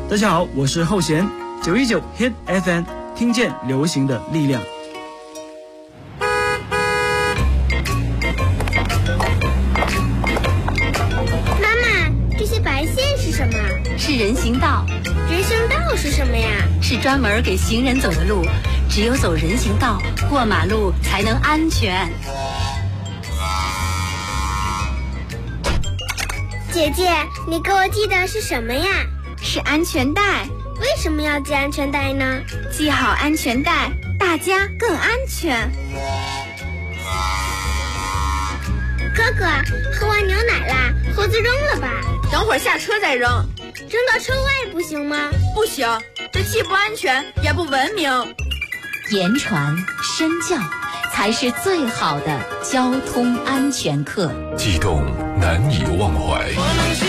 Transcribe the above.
大家好，我是后弦，919 Hit FM， 听见流行的力量。 妈妈，这些白线是什么？ 是人行道。 人行道是什么呀？ 是专门给行人走的路，只有走人行道，过马路才能安全。 姐姐，你给我系的是什么呀？ 是安全带。 为什么要系安全带呢？ 系好安全带，大家更安全。 哥哥，喝完牛奶啦，盒子扔了吧？ 等会儿下车再扔。 扔到车外不行吗？ 不行，这既不安全也不文明。 言传身教才是最好的交通安全课。 悸动难以忘怀。